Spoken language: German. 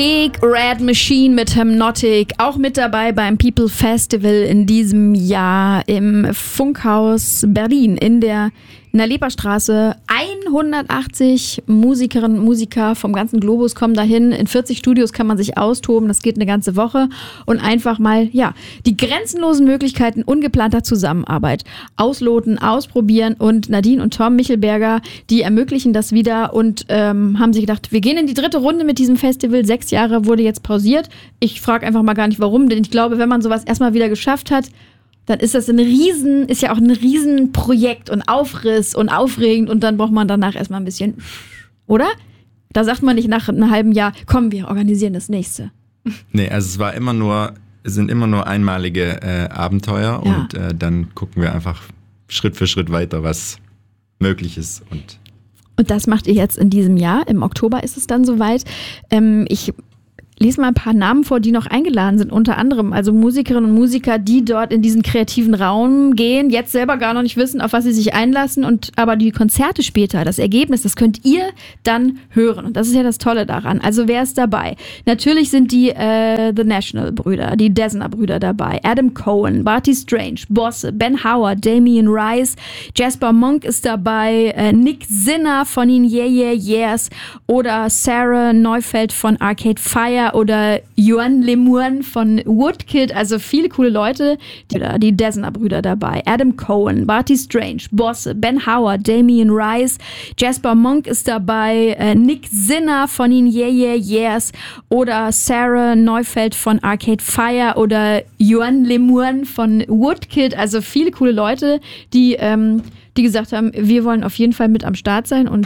Red Machine mit Hypnotic, auch mit dabei beim People Festival in diesem Jahr im Funkhaus Berlin in der Leberstraße. 180 Musikerinnen und Musiker vom ganzen Globus kommen dahin. In 40 Studios kann man sich austoben. Das geht eine ganze Woche. Und einfach mal, die grenzenlosen Möglichkeiten ungeplanter Zusammenarbeit ausloten, ausprobieren. Und Nadine und Tom Michelberger, die ermöglichen das wieder und haben sich gedacht, wir gehen in die 3. Runde mit diesem Festival. 6 Jahre wurde jetzt pausiert. Ich frage einfach mal gar nicht, warum. Denn ich glaube, wenn man sowas erstmal wieder geschafft hat, dann ist das ist ja auch ein Riesenprojekt und Aufriss und aufregend und dann braucht man danach erstmal ein bisschen, oder? Da sagt man nicht nach einem halben Jahr, komm, wir organisieren das nächste. Nee, also es sind immer nur einmalige Abenteuer und dann gucken wir einfach Schritt für Schritt weiter, was möglich ist. Und das macht ihr jetzt in diesem Jahr, im Oktober ist es dann soweit. Ich lese mal ein paar Namen vor, die noch eingeladen sind, unter anderem also Musikerinnen und Musiker, die dort in diesen kreativen Raum gehen, jetzt selber gar noch nicht wissen, auf was sie sich einlassen, aber die Konzerte später, das Ergebnis, das könnt ihr dann hören und das ist ja das Tolle daran. Also wer ist dabei? Natürlich sind die The National-Brüder, die Dessner-Brüder dabei, Adam Cohen, Barty Strange, Bosse, Ben Howard, Damien Rice, Jasper Monk ist dabei, Nick Sinner von den Yeah Yeah Yeahs oder Sarah Neufeld von Arcade Fire oder Yuan Lemuan von Woodkid, also viele coole Leute, die Dessner-Brüder dabei, Adam Cohen, Barty Strange, Bosse, Ben Howard, Damien Rice, Jasper Monk ist dabei, Nick Sinner von den Yeah Yeah Yeahs oder Sarah Neufeld von Arcade Fire oder Yuan Lemuan von Woodkid, also viele coole Leute, die gesagt haben, wir wollen auf jeden Fall mit am Start sein und